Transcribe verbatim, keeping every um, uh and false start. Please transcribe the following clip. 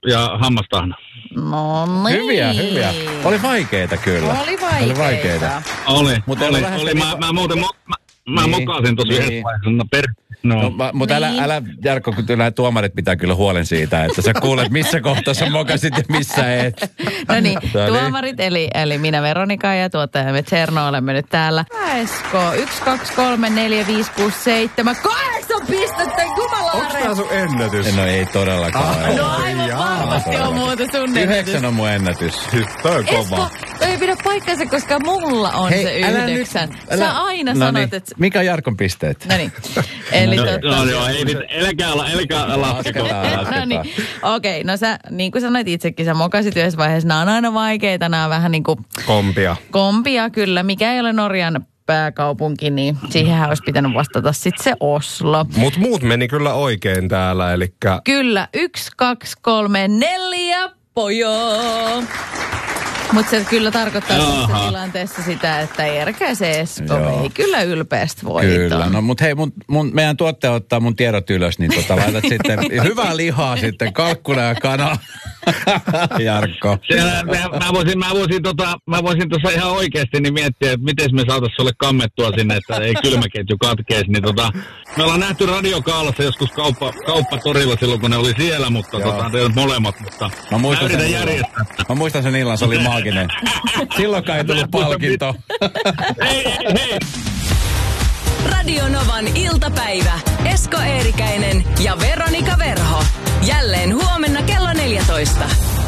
ja hammastahna. No niin. Hyviä, hyviä. Oli vaikeita kyllä. Oli vaikeita. Oli vaikeita. Oli, Mutta oli. vähän oli. sitä Mä, niin- mä muuten, mä, mä Niin, mokasin tuossa niin. yhdessä vaiheessa. No, per, no. No, mä, mutta älä, Niin. älä, Jarkko, kun nämä tuomarit pitää kyllä huolen siitä, että sä kuulet, missä kohtaa sä mokasit ja missä et. No niin, No niin. tuomarit, eli, eli minä Veronika ja tuottajamme Tserno olemme nyt täällä. Esko, yksi, kaksi, kolme, neljä, viisi, kuusi, seitsemän, kahdeksan pistettä, Onko jumalaare! tää sun ennätys? No ei todellakaan. Ah, No aivan varmasti on muuta sun ennätys. Yhdeksän on mun ennätys. Toi on Esko, kova. toi ei pidä paikkansa, koska mulla on Hei, se älä yhdeksän. nyt- Sä älä- aina no sanot, niin. että... Mikä on Jarkon pisteet? No niin. Eli No, totta. no joo, ei nyt, älkää, älkää laskeko. No niin, okei. Okay, no sä, niin kuin sanoit itsekin, sä mokasit yhdessä vaiheessa. Nämä on aina vaikeita, nämä on vähän niin kuin Kompia. kompia kyllä. Mikä ei ole Norjan pääkaupunki, niin siihenhän olisi pitänyt vastata sitten se Oslo. Mut muut meni kyllä oikein täällä, elikkä... Kyllä, yksi, kaksi, kolme, neljä, pojoo. Mutta se kyllä tarkoittaa tässä tilanteessa sitä, että Erkä se Esko Joo. vei kyllä ylpeästi voiton. Kyllä. No mut hei, mun, mun, meidän tuottaja ottaa mun tiedot ylös, niin tota laitat sitten hyvää lihaa sitten, kalkkuna ja kana. Jarkko. Siellä, mä, mä voisin, mä voisin, tota, mä voisin tuossa ihan oikeasti niin miettiä, että miten me saataisiin sulle kammettua sinne, että ei kylmäketju katkeisi. Niin tota, me ollaan nähty Radiokaalassa joskus kauppa, kauppatorilla silloin, kun ne oli siellä, mutta tota, ne on molemmat. Mutta Mä muistan, mä yritän sen illan. järjestää. Mä muistan sen illan, se oli maaginen. Silloinkaan ei tullut palkinto. Hei, hei, hei! Radio Novan iltapäivä. Esko Eerikäinen ja Veronika Verho. Jälleen huomenna kello neljätoista.